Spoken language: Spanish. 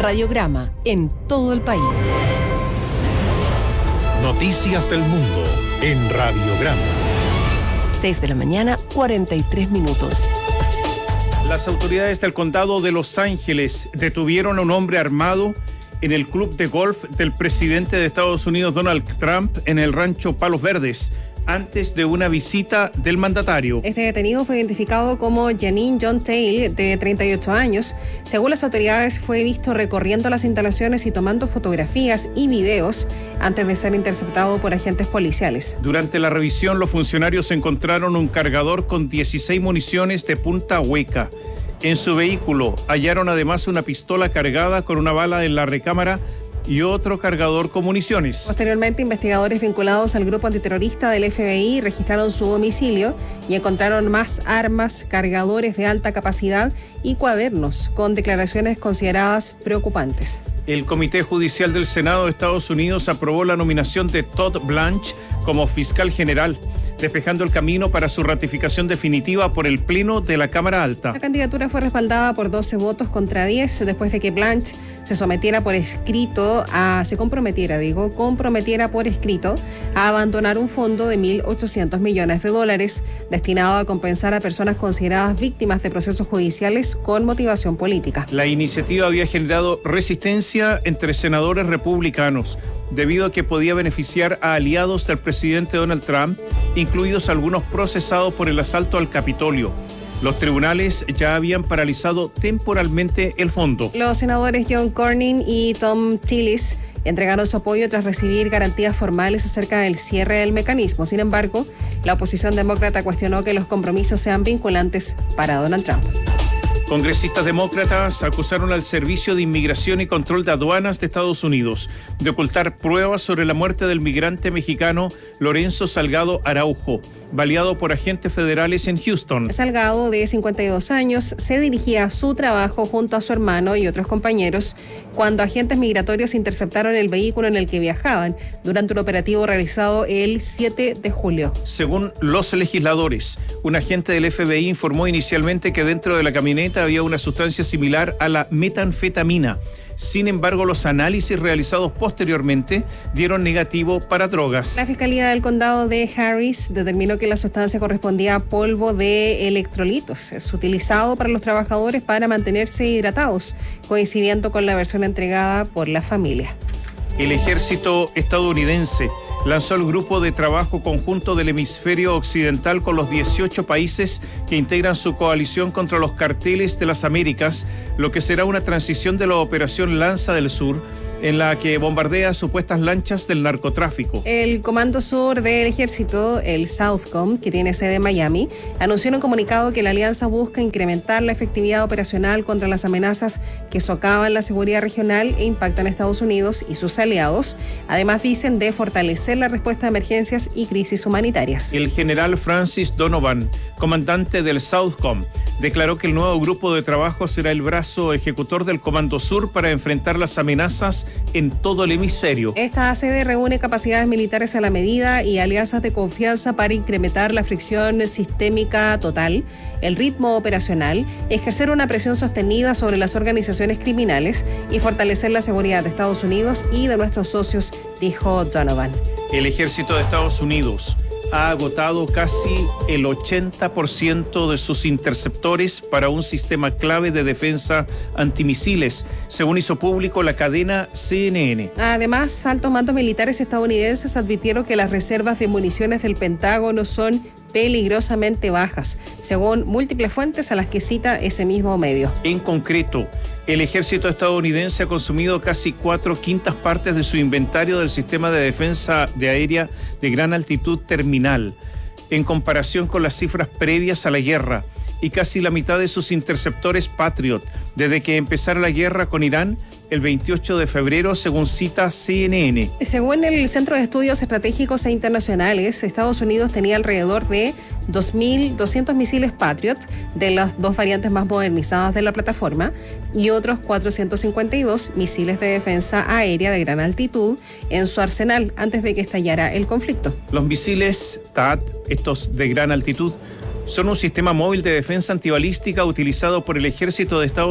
Radiograma en todo el país. Noticias del mundo en Radiograma. 6 de la mañana, 43 minutos. Las autoridades del condado de Los Ángeles detuvieron a un hombre armado en el club de golf del presidente de Estados Unidos, Donald Trump, en el rancho Palos Verdes, antes de una visita del mandatario. Este detenido fue identificado como Janine John Taylor, de 38 años. Según las autoridades, fue visto recorriendo las instalaciones y tomando fotografías y videos antes de ser interceptado por agentes policiales. Durante la revisión, los funcionarios encontraron un cargador con 16 municiones de punta hueca. En su vehículo hallaron además una pistola cargada con una bala en la recámara y otro cargador con municiones. Posteriormente, investigadores vinculados al grupo antiterrorista del FBI registraron su domicilio y encontraron más armas, cargadores de alta capacidad y cuadernos con declaraciones consideradas preocupantes. El Comité Judicial del Senado de Estados Unidos aprobó la nominación de Todd Blanche como fiscal general, despejando el camino para su ratificación definitiva por el Pleno de la Cámara Alta. La candidatura fue respaldada por 12 votos contra 10 después de que Blanche se comprometiera por escrito a abandonar un fondo de $1.800 millones destinado a compensar a personas consideradas víctimas de procesos judiciales con motivación política. La iniciativa había generado resistencia entre senadores republicanos, debido a que podía beneficiar a aliados del presidente Donald Trump, incluidos algunos procesados por el asalto al Capitolio. Los tribunales ya habían paralizado temporalmente el fondo. Los senadores John Cornyn y Tom Tillis entregaron su apoyo tras recibir garantías formales acerca del cierre del mecanismo. Sin embargo, la oposición demócrata cuestionó que los compromisos sean vinculantes para Donald Trump. Congresistas demócratas acusaron al Servicio de Inmigración y Control de Aduanas de Estados Unidos de ocultar pruebas sobre la muerte del migrante mexicano Lorenzo Salgado Araujo, baleado por agentes federales en Houston. Salgado, de 52 años, se dirigía a su trabajo junto a su hermano y otros compañeros cuando agentes migratorios interceptaron el vehículo en el que viajaban durante un operativo realizado el 7 de julio. Según los legisladores, un agente del FBI informó inicialmente que dentro de la camioneta había una sustancia similar a la metanfetamina. Sin embargo, los análisis realizados posteriormente dieron negativo para drogas. La Fiscalía del Condado de Harris determinó que la sustancia correspondía a polvo de electrolitos. Es utilizado para los trabajadores para mantenerse hidratados, coincidiendo con la versión entregada por la familia. El ejército estadounidense lanzó el grupo de trabajo conjunto del hemisferio occidental con los 18 países que integran su coalición contra los carteles de las Américas, lo que será una transición de la operación Lanza del Sur, en la que bombardea supuestas lanchas del narcotráfico. El Comando Sur del Ejército, el Southcom, que tiene sede en Miami, anunció en un comunicado que la alianza busca incrementar la efectividad operacional contra las amenazas que socavan la seguridad regional e impactan a Estados Unidos y sus aliados. Además, dicen de fortalecer la respuesta a emergencias y crisis humanitarias. El general Francis Donovan, comandante del Southcom, declaró que el nuevo grupo de trabajo será el brazo ejecutor del Comando Sur para enfrentar las amenazas en todo el hemisferio. Esta sede reúne capacidades militares a la medida y alianzas de confianza para incrementar la fricción sistémica total, el ritmo operacional, ejercer una presión sostenida sobre las organizaciones criminales y fortalecer la seguridad de Estados Unidos y de nuestros socios, dijo Donovan. El ejército de Estados Unidos ha agotado casi el 80% de sus interceptores para un sistema clave de defensa antimisiles, según hizo público la cadena CNN. Además, altos mandos militares estadounidenses advirtieron que las reservas de municiones del Pentágono son peligrosamente bajas, según múltiples fuentes a las que cita ese mismo medio. En concreto, el ejército estadounidense ha consumido casi 4/5 partes de su inventario del sistema de defensa de aérea de gran altitud terminal, en comparación con las cifras previas a la guerra, y casi la mitad de sus interceptores Patriot desde que empezara la guerra con Irán el 28 de febrero, según cita CNN. Según el Centro de Estudios Estratégicos e Internacionales, Estados Unidos tenía alrededor de 2.200 misiles Patriot, de las dos variantes más modernizadas de la plataforma, y otros 452 misiles de defensa aérea de gran altitud en su arsenal antes de que estallara el conflicto. Los misiles THAAD, estos de gran altitud, son un sistema móvil de defensa antibalística utilizado por el ejército de Estados